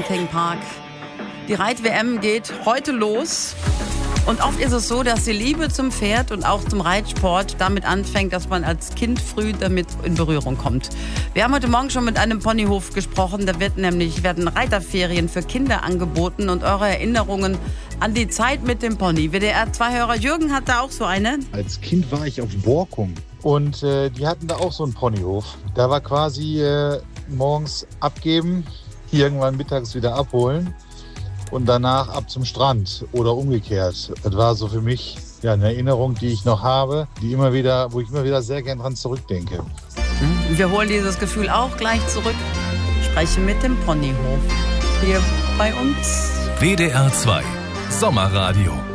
King Park. Die Reit-WM geht heute los. Und oft ist es so, dass die Liebe zum Pferd und auch zum Reitsport damit anfängt, dass man als Kind früh damit in Berührung kommt. Wir haben heute Morgen schon mit einem Ponyhof gesprochen. Da werden Reiterferien für Kinder angeboten und eure Erinnerungen an die Zeit mit dem Pony. WDR-2-Hörer Jürgen hat da auch so eine. Als Kind war ich auf Borkum und die hatten da auch so einen Ponyhof. Da war quasi morgens abgeben, irgendwann mittags wieder abholen. Und danach ab zum Strand oder umgekehrt. Das war so für mich eine Erinnerung, die ich noch habe, wo ich immer wieder sehr gern dran zurückdenke. Wir holen dieses Gefühl auch gleich zurück. Sprechen mit dem Ponyhof hier bei uns. WDR 2 Sommerradio.